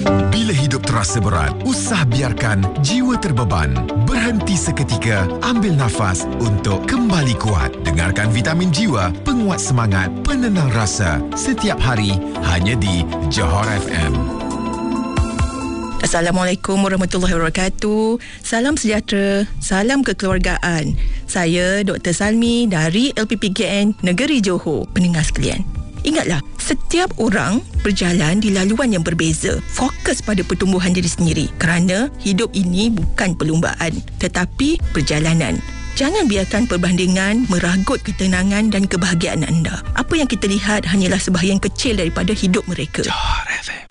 Bila hidup terasa berat, usah biarkan jiwa terbeban. Berhenti seketika, ambil nafas untuk kembali kuat. Dengarkan Vitamin Jiwa, penguat semangat, penenang rasa. Setiap hari, hanya di Johor FM. Assalamualaikum warahmatullahi wabarakatuh. Salam sejahtera, salam kekeluargaan. Saya Dr. Salmi dari LPPKN Negeri Johor. Pendengar sekalian, ingatlah, setiap orang berjalan di laluan yang berbeza. Fokus pada pertumbuhan diri sendiri, kerana hidup ini bukan perlumbaan tetapi perjalanan. Jangan biarkan perbandingan meragut ketenangan dan kebahagiaan anda. Apa yang kita lihat hanyalah sebahagian kecil daripada hidup mereka. Johor FM.